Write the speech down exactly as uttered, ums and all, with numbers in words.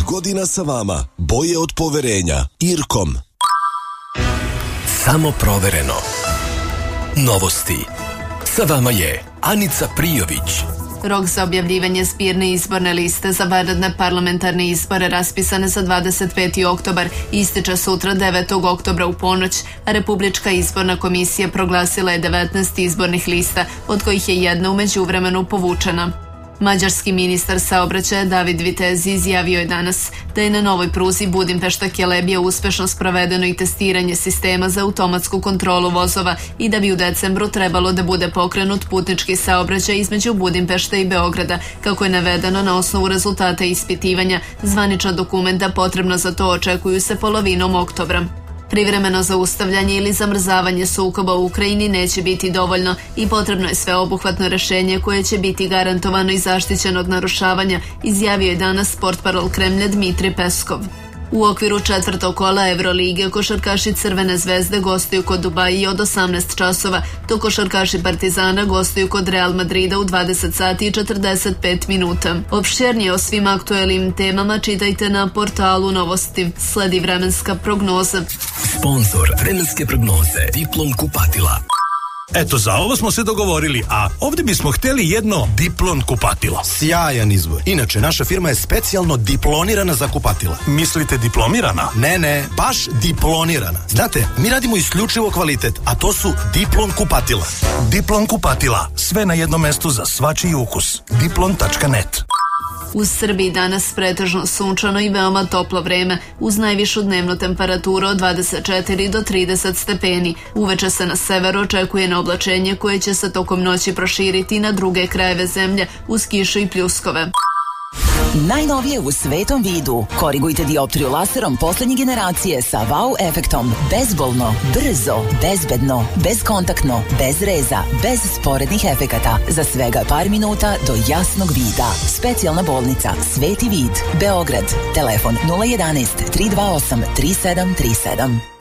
godina sa vama. Boje od poverenja. Irkom. Samo provereno. Novosti. Sa vama je Anica Prijović. Rok za objavljivanje zbirne izborne liste za vanredne parlamentarne izbore raspisane za dvadeset peti oktobar ističe sutra devetog oktobra u ponoć, a Republička izborna komisija proglasila je devetnaest izbornih lista, od kojih je jedna u međuvremenu povučena. Mađarski ministar saobraćaja David Vitezi izjavio je danas da je na novoj pruzi Budimpešta-Kelebija uspešno sprovedeno i testiranje sistema za automatsku kontrolu vozova i da bi u decembru trebalo da bude pokrenut putnički saobraćaj između Budimpešta i Beograda, kako je navedeno na osnovu rezultata ispitivanja. Zvanična dokumenta potrebna za to očekuju se polovinom oktobra. Privremeno zaustavljanje ili zamrzavanje sukoba u Ukrajini neće biti dovoljno i potrebno je sveobuhvatno rešenje koje će biti garantovano i zaštićeno od narušavanja, izjavio je danas portparol Kremlja Dmitri Peskov. U okviru četvrtog kola Evrolige košarkaši Crvene zvezde gostuju kod Dubaji od osamnaest časova, dok košarkaši Partizana gostuju kod Real Madrida u dvadeset sati i četrdeset pet minuta. Opširnije o svim aktuelnim temama čitajte na portalu Novosti. Sledi vremenska prognoza. Sponzor vremenske prognoze Diplom kupatila. Eto, za ovo smo se dogovorili, a ovdje bismo htjeli jedno Diplon kupatilo. Sjajan izbor. Inače, naša firma je specijalno diplonirana za kupatila. Mislite diplomirana? Ne, ne, baš diplonirana. Znate, mi radimo isključivo kvalitet, a to su Diplon kupatila. Diplon kupatila. Sve na jednom mestu za svačiji ukus. diplon tačka net. U Srbiji danas pretežno sunčano i veoma toplo vreme, uz najvišu dnevnu temperaturu od dvadeset četiri do trideset stepeni. Uveče se na severu očekuje na oblačenje koje će se tokom noći proširiti na druge krajeve zemlje uz kišu i pljuskove. Najnovije u svetom vidu. Korigujte dioptriju laserom poslednje generacije sa wow efektom. Bezbolno, brzo, bezbedno, bezkontaktno, bez reza, bez sporednih efekata. Za svega par minuta do jasnog vida. Specijalna bolnica Sveti vid, Beograd. Telefon nula jedanaest tri dva osam tri sedam tri sedam.